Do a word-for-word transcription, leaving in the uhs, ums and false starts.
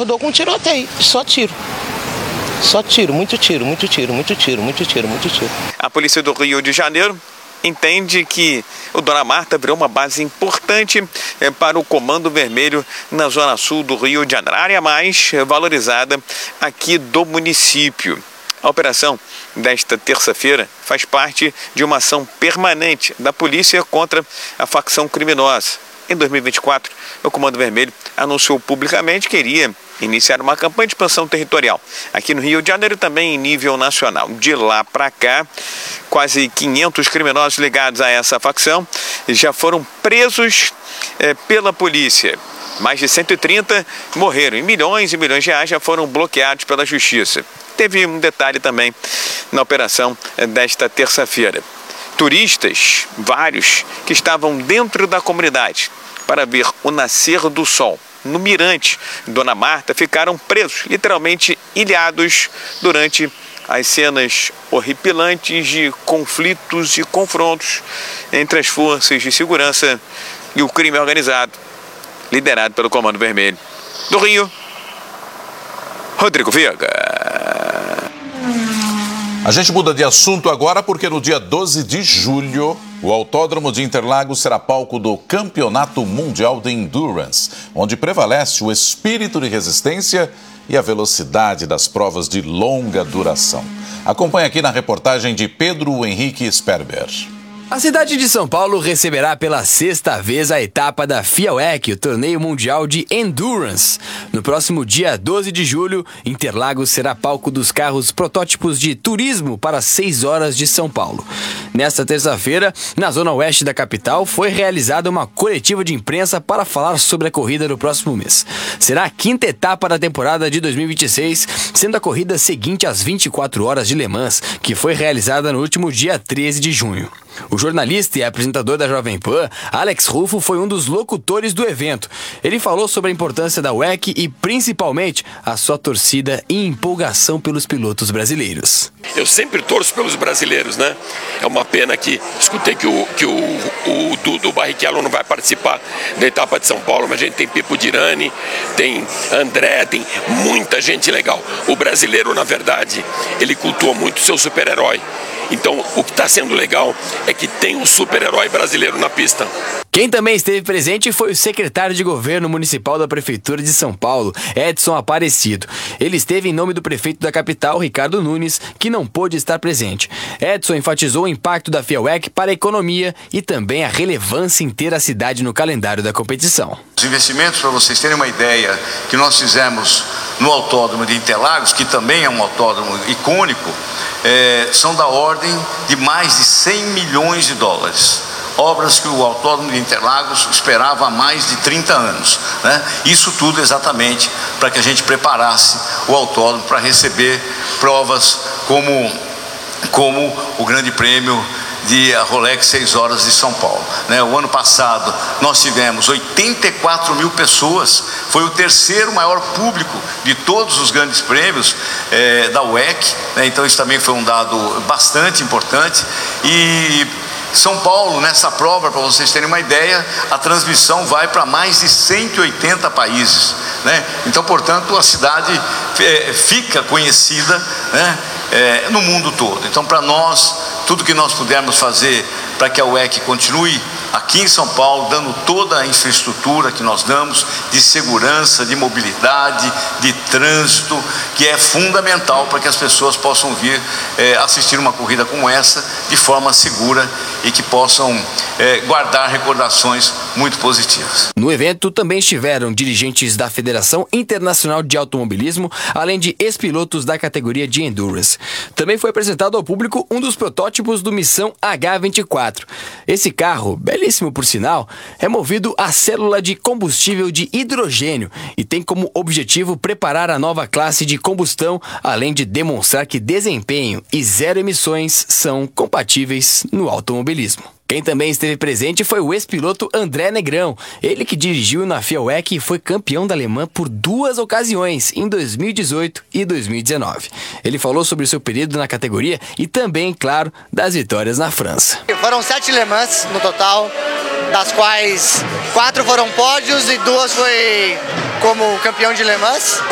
acordou com tiroteio, só tiro. Só tiro, muito tiro, muito tiro, muito tiro, muito tiro, muito tiro. A polícia do Rio de Janeiro entende que o Dona Marta virou uma base importante para o Comando Vermelho na zona sul do Rio de Janeiro, a área mais valorizada aqui do município. A operação desta terça-feira faz parte de uma ação permanente da polícia contra a facção criminosa. Em dois mil e vinte e quatro, o Comando Vermelho anunciou publicamente que iria iniciar uma campanha de expansão territorial aqui no Rio de Janeiro e também em nível nacional. De lá para cá, quase quinhentos criminosos ligados a essa facção já foram presos é, pela polícia. Mais de cento e trinta morreram e milhões e milhões de reais já foram bloqueados pela justiça. Teve um detalhe também na operação desta terça-feira. Turistas, vários, que estavam dentro da comunidade para ver o nascer do sol no mirante Dona Marta, ficaram presos, literalmente ilhados, durante as cenas horripilantes de conflitos e confrontos entre as forças de segurança e o crime organizado, liderado pelo Comando Vermelho. Do Rio, Rodrigo Viega. A gente muda de assunto agora porque no dia doze de julho, o Autódromo de Interlagos será palco do Campeonato Mundial de Endurance, onde prevalece o espírito de resistência e a velocidade das provas de longa duração. Acompanhe aqui na reportagem de Pedro Henrique Sperber. A cidade de São Paulo receberá pela sexta vez a etapa da FIA-WEC, o Torneio Mundial de Endurance. No próximo dia doze de julho, Interlagos será palco dos carros protótipos de turismo para seis horas de São Paulo. Nesta terça-feira, na zona oeste da capital, foi realizada uma coletiva de imprensa para falar sobre a corrida no próximo mês. Será a quinta etapa da temporada de dois mil e vinte e seis, sendo a corrida seguinte às vinte e quatro horas de Le Mans, que foi realizada no último dia treze de junho. O jornalista e apresentador da Jovem Pan, Alex Ruffo, foi um dos locutores do evento. Ele falou sobre a importância da W E C e, principalmente, a sua torcida e empolgação pelos pilotos brasileiros. Eu sempre torço pelos brasileiros, né? É uma pena que escutei que o, que o, o Dudu Barrichello não vai participar da etapa de São Paulo, mas a gente tem Pipo Dirani, tem André, tem muita gente legal. O brasileiro, na verdade, ele cultua muito o seu super-herói. Então, o que está sendo legal é que tem um super-herói brasileiro na pista. Quem também esteve presente foi o secretário de Governo Municipal da Prefeitura de São Paulo, Edson Aparecido. Ele esteve em nome do prefeito da capital, Ricardo Nunes, que não pôde estar presente. Edson enfatizou o impacto da FIA-WEC para a economia e também a relevância em ter a cidade no calendário da competição. Os investimentos, para vocês terem uma ideia, que nós fizemos no Autódromo de Interlagos, que também é um autódromo icônico, é, são da ordem de mais de cem milhões de dólares. Obras que o Autódromo de Interlagos esperava há mais de trinta anos, né? Isso tudo exatamente para que a gente preparasse o autódromo para receber provas como, como o Grande Prêmio de Rolex seis horas de São Paulo, né? O ano passado nós tivemos oitenta e quatro mil pessoas, foi o terceiro maior público de todos os grandes prêmios é, da W E C, né? Então isso também foi um dado bastante importante. E São Paulo, nessa prova, para vocês terem uma ideia, a transmissão vai para mais de cento e oitenta países, né? Então, portanto, a cidade é, fica conhecida, né, é, no mundo todo. Então, para nós, tudo que nós pudermos fazer para que a W E C continue aqui em São Paulo, dando toda a infraestrutura que nós damos de segurança, de mobilidade, de trânsito, que é fundamental para que as pessoas possam vir é, assistir uma corrida como essa de forma segura e que possam é, guardar recordações muito positivas. No evento também estiveram dirigentes da Federação Internacional de Automobilismo, além de ex-pilotos da categoria de Endurance. Também foi apresentado ao público um dos protótipos do Missão H vinte e quatro. Esse carro, belíssimo por sinal, é movido a célula de combustível de hidrogênio e tem como objetivo preparar a nova classe de combustão, além de demonstrar que desempenho e zero emissões são compatíveis no automobilismo. Quem também esteve presente foi o ex-piloto André Negrão, ele que dirigiu na FIA-W E C e foi campeão da Le Mans por duas ocasiões, em dois mil e dezoito e dois mil e dezenove. Ele falou sobre o seu período na categoria e também, claro, das vitórias na França. Foram sete Le Mans no total, das quais quatro foram pódios e duas foi como campeão de Le Mans.